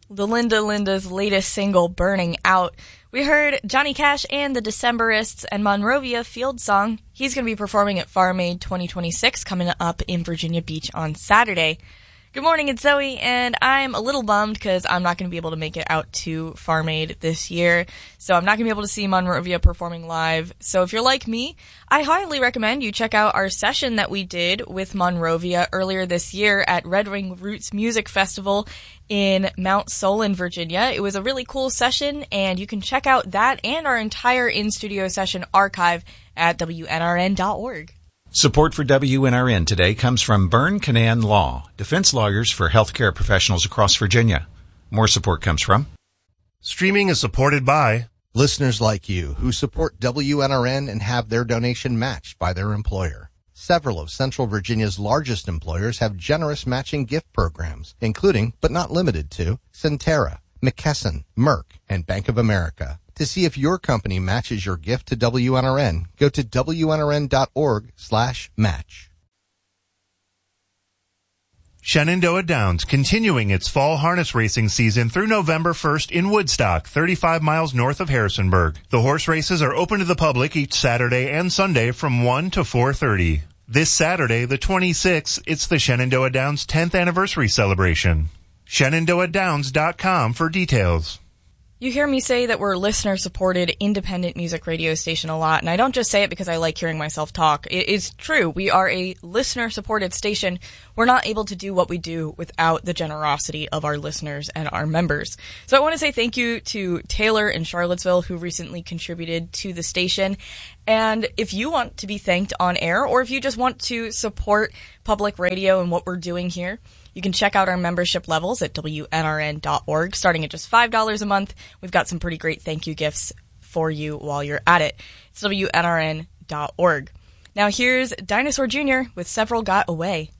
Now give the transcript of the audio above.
the Linda's latest single, Burning Out. We heard Johnny Cash and the Decemberists and Monrovia Field Song. He's going to be performing at Farm Aid 2026 coming up in Virginia Beach on Saturday. Good morning, it's Zoe, and I'm a little bummed because I'm not going to be able to make it out to Farm Aid this year, so I'm not going to be able to see Monrovia performing live. So if you're like me, I highly recommend you check out our session that we did with Monrovia earlier this year at Red Wing Roots Music Festival in Mount Solon, Virginia. It was a really cool session, and you can check out that and our entire in-studio session archive at WNRN.org. Support for WNRN today comes from Byrne Canaan Law, defense lawyers for healthcare professionals across Virginia. More support comes from Streaming is supported by listeners like you who support WNRN and have their donation matched by their employer. Several of Central Virginia's largest employers have generous matching gift programs, including, but not limited to, Centera, McKesson, Merck, and Bank of America. To see if your company matches your gift to WNRN, go to WNRN.org/match. Shenandoah Downs continuing its fall harness racing season through November 1st in Woodstock, 35 miles north of Harrisonburg. The horse races are open to the public each Saturday and Sunday from 1 to 4:30. This Saturday, the 26th, it's the Shenandoah Downs 10th anniversary celebration. ShenandoahDowns.com for details. You hear me say that we're a listener-supported independent music radio station a lot, and I don't just say it because I like hearing myself talk. It is true. We are a listener-supported station. We're not able to do what we do without the generosity of our listeners and our members. So I want to say thank you to Taylor in Charlottesville, who recently contributed to the station. And if you want to be thanked on air, or if you just want to support public radio and what we're doing here, you can check out our membership levels at WNRN.org, starting at just $5 a month. We've got some pretty great thank you gifts for you while you're at it. It's WNRN.org. Now here's Dinosaur Jr. with Several Got Away.